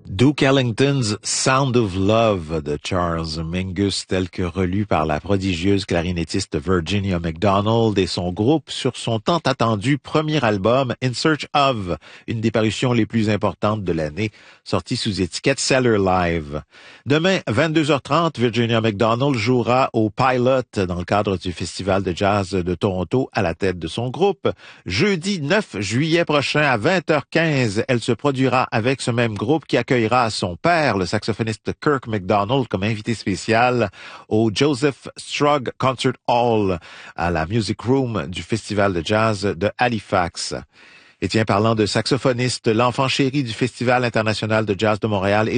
Duke Ellington's Sound of Love de Charles Mingus, tel que relu par la prodigieuse clarinettiste Virginia McDonald et son groupe sur son tant attendu premier album In Search of, une des parutions les plus importantes de l'année, sortie sous étiquette Cellar Live. Demain, 22h30, Virginia McDonald jouera au Pilot dans le cadre du Festival de jazz de Toronto à la tête de son groupe. Jeudi 9 juillet prochain à 20h15, elle se produira avec ce même groupe qui accueillera son père, le saxophoniste Kirk McDonald, comme invité spécial au Joseph Strug Concert Hall à la Music Room du Festival de jazz de Halifax. Et tiens, parlant de saxophoniste, l'enfant chéri du Festival international de jazz de Montréal